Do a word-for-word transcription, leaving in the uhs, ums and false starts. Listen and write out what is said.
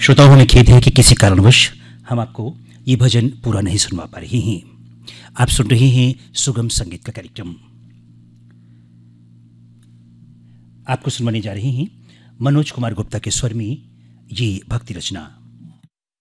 श्रोताओं, हमें खेद है कि किसी कारणवश हम आपको ये भजन पूरा नहीं सुनवा पा रहे हैं। आप सुन रहे हैं सुगम संगीत का कार्यक्रम। आपको सुनवाने जा रहे हैं मनोज कुमार गुप्ता के स्वर में ये भक्ति रचना।